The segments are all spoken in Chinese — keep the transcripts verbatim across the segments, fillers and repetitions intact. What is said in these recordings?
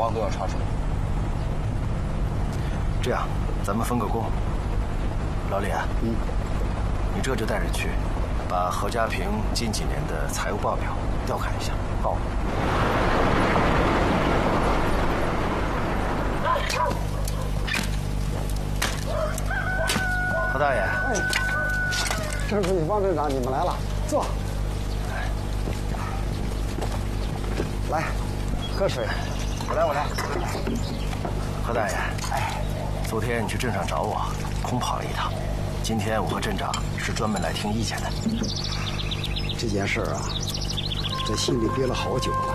王都要查出来。 这样，咱们分个工。老李啊，嗯，你这就带人去，把何家坪近几年的财务报表调看一下。好。何大爷， 哎，郑书记、王镇长，你们来了，坐。来，喝水。我来，我来。 何大爷，哎，昨天你去镇上找我，空跑了一趟。今天我和镇长是专门来听意见的。 这件事啊，在心里憋了好久了。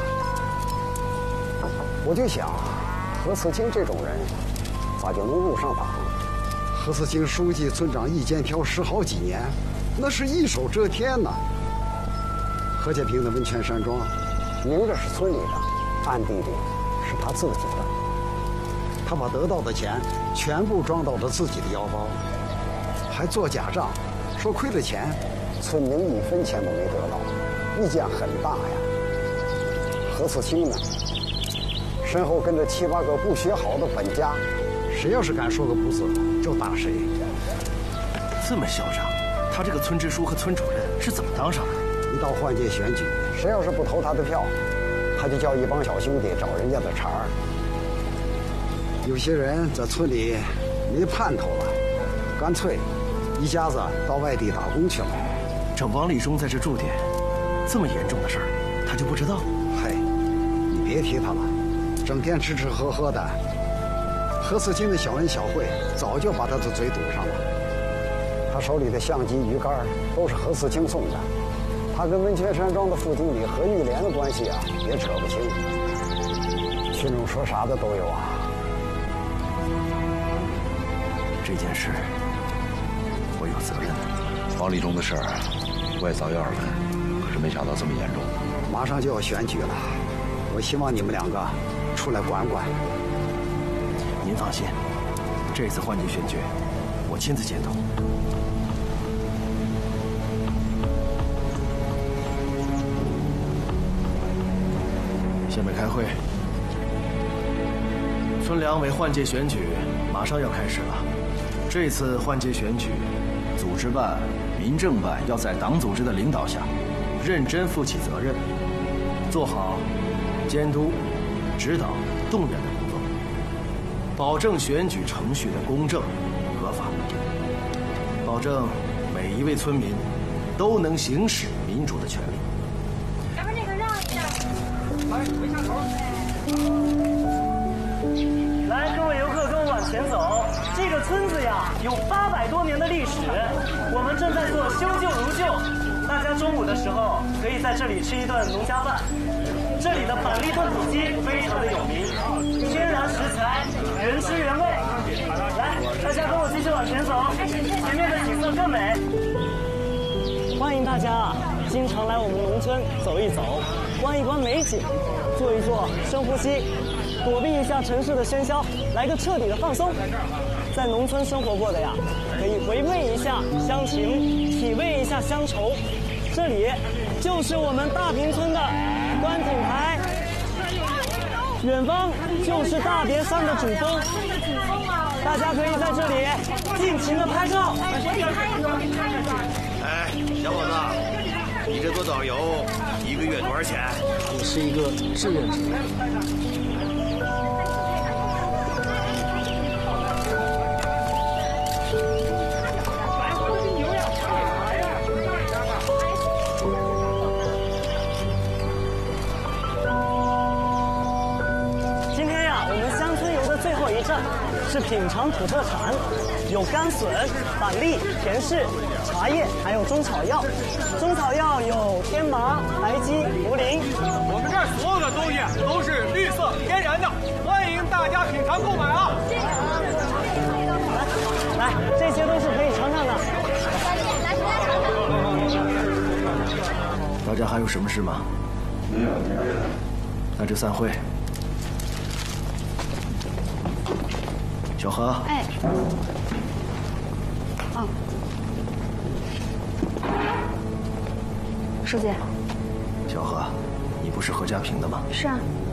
我就想，何次清这种人，咋就能入上党？何次清书记、村长意见条十好几年，那是一手遮天呐。何家坪的温泉山庄，明着是村里的，暗地里是他自己的。他把得到的钱全部装到了自己的腰包，还做假账，说亏了钱，村民一分钱都没得到，意见很大呀。何次清呢，身后跟着七八个不学好的本家，谁要是敢说个不字，就打谁。 这么嚣张，他这个村支书和村主任是怎么当上的？ 一到换届选举，谁要是不投他的票，他就叫一帮小兄弟找人家的茬儿。有些人在村里没盼头了，干脆一家子到外地打工去了。 这王立忠在这驻点，这么严重的事儿，他就不知道？ 嘿，你别提他了，整天吃吃喝喝的。何次清的小恩小惠早就把他的嘴堵上了。他手里的相机、鱼竿都是何次清送的。他跟温泉山庄的副经理何玉莲的关系啊，也扯不清。群众说啥的都有啊。 这件事，我有责任。 王立忠的事儿，我也早有耳闻，可是没想到这么严重。 马上就要选举了，我希望你们两个出来管管。 您放心，这次换届选举，我亲自监督。下面开会。村两委换届选举马上要开始了。这次换届选举，组织办、民政办要在党组织的领导下，认真负起责任，做好监督、指导、动员的工作，保证选举程序的公正、合法，保证每一位村民都能行使民主的权利。 要不那个让一下。来，回下头。 来，各位游客，跟我往前走。这个村子呀，有八百多年的历史，我们正在做修旧如旧。大家中午的时候可以在这里吃一顿农家饭。这里的板栗炖土鸡非常的有名，天然食材，原汁原味。来，大家跟我继续往前走，前面的景色更美。欢迎大家经常来我们农村走一走，观一观美景，坐一坐，深呼吸。躲避一下城市的喧嚣，来个彻底的放松。在农村生活过的呀，可以回味一下乡情，体味一下乡愁。这里就是我们大坪村的观景台，远方就是大别山的主峰，大家可以在这里尽情的拍照。 哎，小伙子，你这做导游一个月多少钱？ 我是一个志愿者。是品尝土特产，有甘笋、板栗、甜柿、茶叶，还有中草药。中草药有天麻、白鸡、茯苓。 我们这儿所有的东西都是绿色天然的，欢迎大家品尝购买啊！ 来，来，这些都是可以尝尝的。 大家还有什么事吗？没有。那就散会。小何， 哎，哦，书记， 小何，你不是何家坪的吗？ 是啊。